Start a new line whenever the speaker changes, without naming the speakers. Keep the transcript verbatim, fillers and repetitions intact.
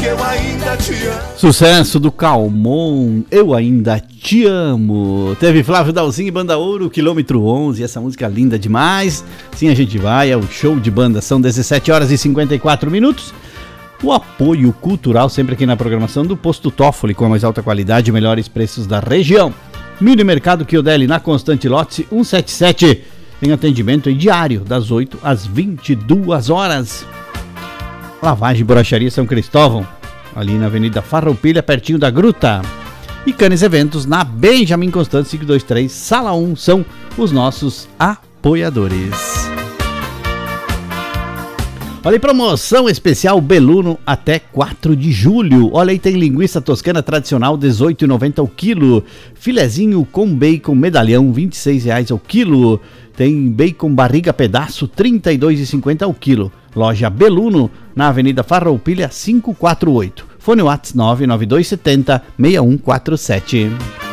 eu ainda te amo.
Sucesso do Calmon, Eu Ainda Te Amo. Teve Flávio Dalzinho e Banda Ouro, Quilômetro onze, essa música linda demais. Sim, a gente vai, é o show de banda, são dezessete horas e cinquenta e quatro minutos. O apoio cultural sempre aqui na programação do Posto Toffoli, com a mais alta qualidade e melhores preços da região. Mini Mercado Chiodelli na Constante Lotse cento e setenta e sete, em atendimento em diário, das oito às vinte e duas horas. Lavagem e Borracharia São Cristóvão, ali na Avenida Farroupilha, pertinho da Gruta. E Canes Eventos na Benjamin Constant quinhentos e vinte e três, Sala um, são os nossos apoiadores. Olha aí, promoção especial Beluno até quatro de julho. Olha aí, tem linguiça toscana tradicional dezoito reais e noventa centavos o quilo. Filezinho com bacon medalhão vinte e seis reais o quilo. Tem bacon barriga pedaço trinta e dois reais e cinquenta centavos o quilo. Loja Beluno na Avenida Farroupilha quinhentos e quarenta e oito. Fone WhatsApp nove nove dois sete zero seis um quatro sete.